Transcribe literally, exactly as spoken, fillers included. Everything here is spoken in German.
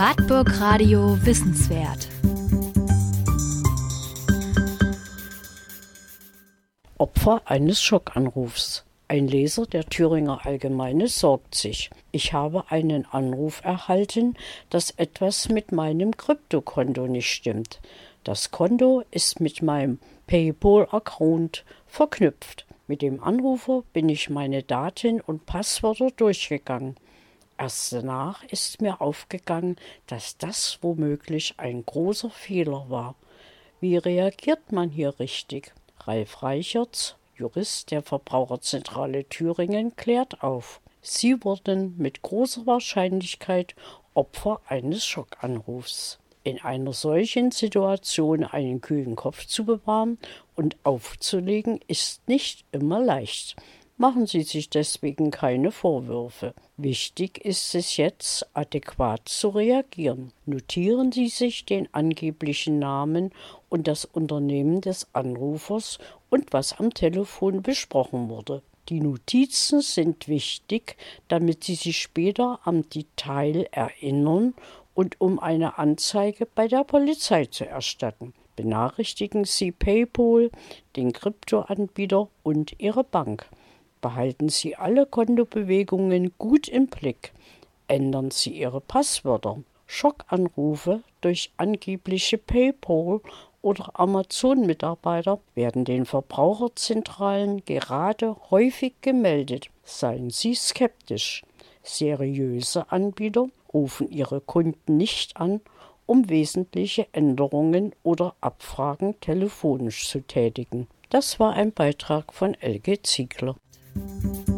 Wartburg Radio Wissenswert. Opfer eines Schockanrufs. Ein Leser der Thüringer Allgemeine sorgt sich. Ich habe einen Anruf erhalten, dass etwas mit meinem Kryptokonto nicht stimmt. Das Konto ist mit meinem PayPal-Account verknüpft. Mit dem Anrufer bin ich meine Daten und Passwörter durchgegangen. Erst danach ist mir aufgegangen, dass das womöglich ein großer Fehler war. Wie reagiert man hier richtig? Ralf Reichertz, Jurist der Verbraucherzentrale Thüringen, klärt auf. Sie wurden mit großer Wahrscheinlichkeit Opfer eines Schockanrufs. In einer solchen Situation einen kühlen Kopf zu bewahren und aufzulegen, ist nicht immer leicht. Machen Sie sich deswegen keine Vorwürfe. Wichtig ist es jetzt, adäquat zu reagieren. Notieren Sie sich den angeblichen Namen und das Unternehmen des Anrufers und was am Telefon besprochen wurde. Die Notizen sind wichtig, damit Sie sich später am Detail erinnern und um eine Anzeige bei der Polizei zu erstatten. Benachrichtigen Sie PayPal, den Kryptoanbieter und Ihre Bank. Behalten Sie alle Kontobewegungen gut im Blick. Ändern Sie Ihre Passwörter. Schockanrufe durch angebliche PayPal- oder Amazon-Mitarbeiter werden den Verbraucherzentralen gerade häufig gemeldet. Seien Sie skeptisch. Seriöse Anbieter rufen ihre Kunden nicht an, um wesentliche Änderungen oder Abfragen telefonisch zu tätigen. Das war ein Beitrag von Elke Ziegler.